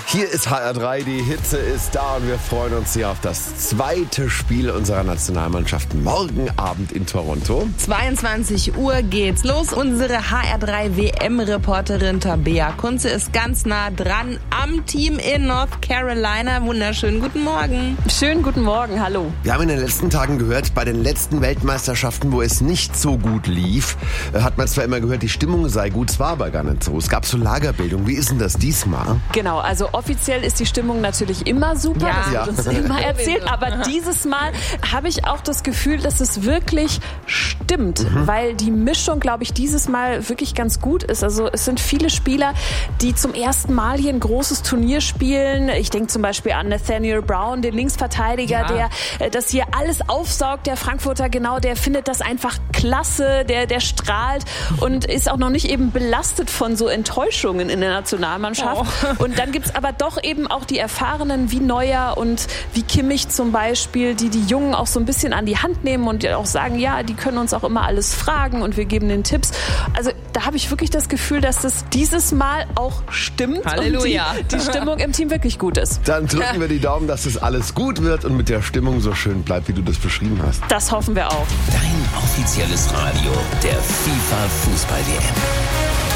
Hier ist HR3, die Hitze ist da und wir freuen uns hier auf das zweite Spiel unserer Nationalmannschaft morgen Abend in Toronto. 22 Uhr geht's los. Unsere HR3 WM-Reporterin Tabea Kunze ist ganz nah dran am Team in North Carolina. Wunderschönen guten Morgen. Schönen guten Morgen, hallo. Wir haben in den letzten Tagen gehört, bei den letzten Weltmeisterschaften, wo es nicht so gut lief, hat man zwar immer gehört, die Stimmung sei gut, es war aber gar nicht so. Es gab so Lagerbildung. Wie ist denn das diesmal? Genau, also offiziell ist die Stimmung natürlich immer super, das wird uns immer erzählt, aber dieses Mal habe ich auch das Gefühl, dass es wirklich stimmt, weil die Mischung, glaube ich, dieses Mal wirklich ganz gut ist. Also es sind viele Spieler, die zum ersten Mal hier ein großes Turnier spielen. Ich denke zum Beispiel an Nathaniel Brown, den Linksverteidiger, der das hier alles aufsaugt, der Frankfurter, genau, der findet das einfach klasse, der strahlt und ist auch noch nicht eben belastet von so Enttäuschungen in der Nationalmannschaft. Und dann gibt's aber doch eben auch die Erfahrenen wie Neuer und wie Kimmich zum Beispiel, die Jungen auch so ein bisschen an die Hand nehmen und auch sagen, ja, die können uns auch immer alles fragen und wir geben den Tipps. Also da habe ich wirklich das Gefühl, dass das dieses Mal auch stimmt. Halleluja. Und die Stimmung im Team wirklich gut ist. Dann drücken wir die Daumen, dass das alles gut wird und mit der Stimmung so schön bleibt, wie du das beschrieben hast. Das hoffen wir auch. Dein offizielles Radio der FIFA-Fußball-WM.